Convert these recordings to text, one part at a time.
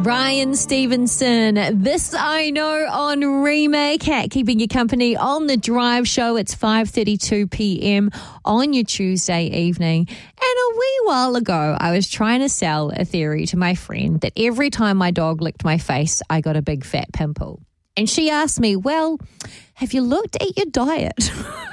Ryan Stevenson, This I Know on Remake. Cat keeping you company on The Drive Show. It's 5:32 p.m. on your Tuesday evening. And a wee while ago, I was trying to sell a theory to my friend that every time my dog licked my face, I got a big fat pimple. And she asked me, well, have you looked at your diet?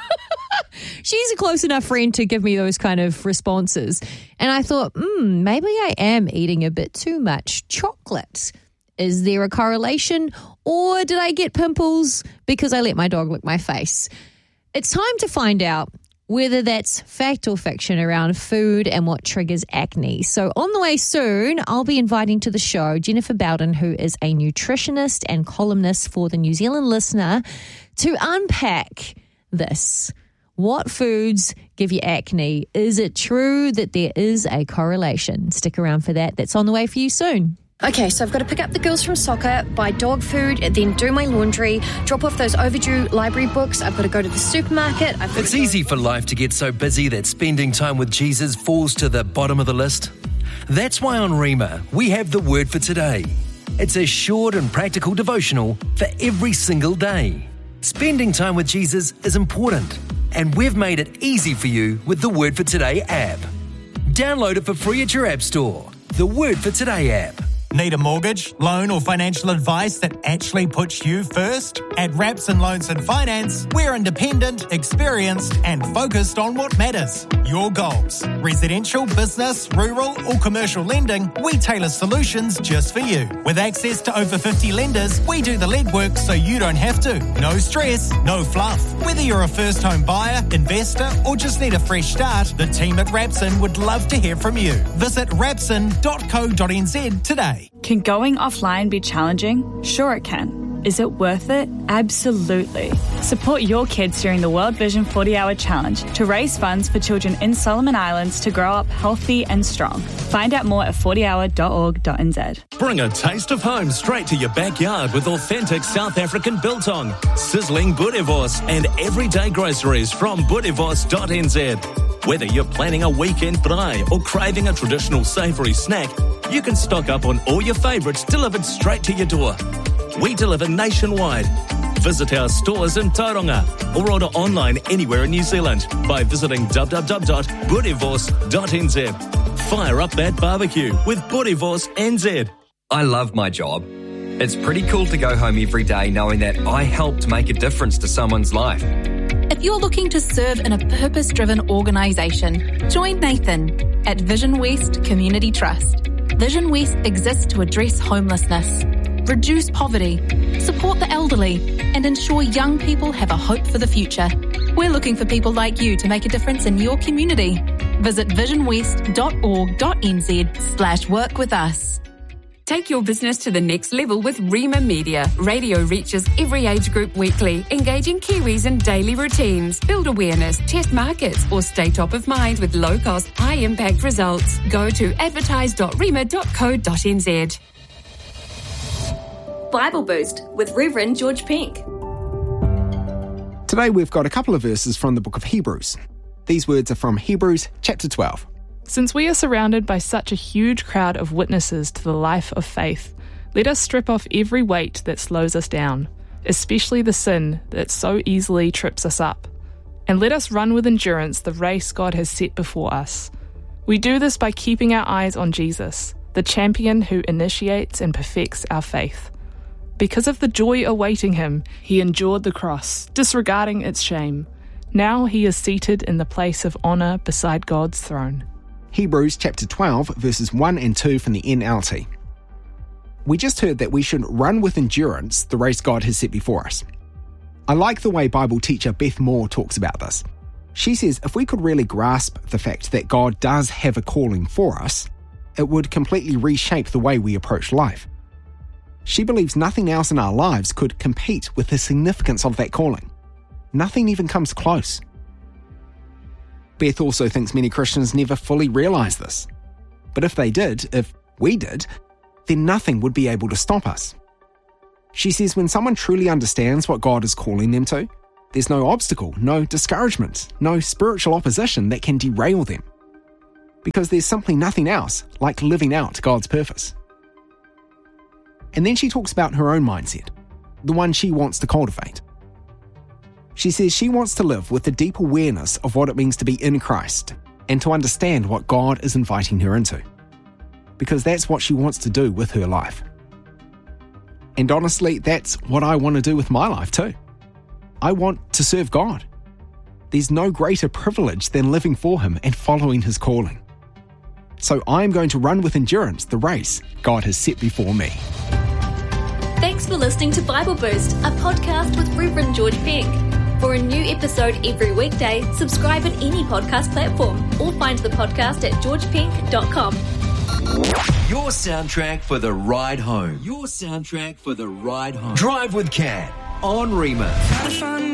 She's a close enough friend to give me those kind of responses. And I thought, maybe I am eating a bit too much chocolate. Is there a correlation? Or did I get pimples because I let my dog lick my face? It's time to find out whether that's fact or fiction around food and what triggers acne. So on the way soon, I'll be inviting to the show Jennifer Bowden, who is a nutritionist and columnist for the New Zealand Listener, to unpack this. What foods give you acne? Is it true that there is a correlation? Stick around for that. That's on the way for you soon. Okay, so I've got to pick up the girls from soccer, buy dog food, then do my laundry, drop off those overdue library books. I've got to go to the supermarket. It's easy for life to get so busy that spending time with Jesus falls to the bottom of the list. That's why on Rima, we have the Word for Today. It's a short and practical devotional for every single day. Spending time with Jesus is important, and we've made it easy for you with the Word for Today app. Download it for free at your app store. The Word for Today app. Need a mortgage, loan or financial advice that actually puts you first? At Rapson Loans and Finance, we're independent, experienced and focused on what matters. Your goals. Residential, business, rural or commercial lending, we tailor solutions just for you. With access to over 50 lenders, we do the legwork so you don't have to. No stress, no fluff. Whether you're a first home buyer, investor or just need a fresh start, the team at Rapson would love to hear from you. Visit rapson.co.nz today. Can going offline be challenging? Sure it can. Is it worth it? Absolutely. Support your kids during the World Vision 40-Hour Challenge to raise funds for children in Solomon Islands to grow up healthy and strong. Find out more at 40hour.org.nz. Bring a taste of home straight to your backyard with authentic South African biltong, sizzling boerewors and everyday groceries from boerewors.nz. Whether you're planning a weekend braai or craving a traditional savoury snack, you can stock up on all your favourites delivered straight to your door. We deliver nationwide. Visit our stores in Tauranga or order online anywhere in New Zealand by visiting www.boerewors.nz. Fire up that barbecue with Boerewors NZ. I love my job. It's pretty cool to go home every day knowing that I helped make a difference to someone's life. If you're looking to serve in a purpose-driven organisation, join Nathan at Vision West Community Trust. Vision West exists to address homelessness, reduce poverty, support the elderly, and ensure young people have a hope for the future. We're looking for people like you to make a difference in your community. Visit visionwest.org.nz/work with us. Take your business to the next level with Rima Media. Radio reaches every age group weekly, engaging Kiwis in daily routines. Build awareness, test markets, or stay top of mind with low-cost, high-impact results. Go to advertise.rima.co.nz. Bible Boost with Reverend George Pink. Today we've got a couple of verses from the book of Hebrews. These words are from Hebrews chapter 12. Since we are surrounded by such a huge crowd of witnesses to the life of faith, let us strip off every weight that slows us down, especially the sin that so easily trips us up. And let us run with endurance the race God has set before us. We do this by keeping our eyes on Jesus, the champion who initiates and perfects our faith. Because of the joy awaiting him, he endured the cross, disregarding its shame. Now he is seated in the place of honour beside God's throne. Hebrews chapter 12, verses 1 and 2 from the NLT. We just heard that we should run with endurance the race God has set before us. I like the way Bible teacher Beth Moore talks about this. She says if we could really grasp the fact that God does have a calling for us, it would completely reshape the way we approach life. She believes nothing else in our lives could compete with the significance of that calling. Nothing even comes close. Beth also thinks many Christians never fully realise this. But if they did, if we did, then nothing would be able to stop us. She says when someone truly understands what God is calling them to, there's no obstacle, no discouragement, no spiritual opposition that can derail them. Because there's simply nothing else like living out God's purpose. And then she talks about her own mindset, the one she wants to cultivate. She says she wants to live with a deep awareness of what it means to be in Christ and to understand what God is inviting her into, because that's what she wants to do with her life. And honestly, that's what I want to do with my life too. I want to serve God. There's no greater privilege than living for Him and following His calling. So I'm going to run with endurance the race God has set before me. Thanks for listening to Bible Boost, a podcast with Reverend George Pink. For a new episode every weekday, subscribe at any podcast platform or find the podcast at georgepink.com. Your soundtrack for the ride home. Your soundtrack for the ride home. Drive with Cat on Rima.